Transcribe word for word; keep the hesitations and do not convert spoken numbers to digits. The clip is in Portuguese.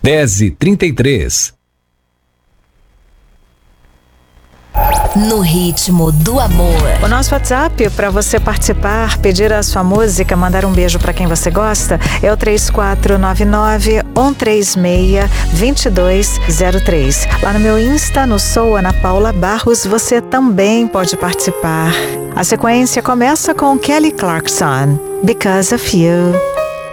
dez e trinta e três. No ritmo do amor. O nosso WhatsApp para você participar, pedir a sua música, mandar um beijo para quem você gosta é o três quatro nove nove, um três seis, dois dois zero três. Lá no meu Insta, no Sou Ana Paula Barros, você também pode participar. A sequência começa com Kelly Clarkson, Because of You.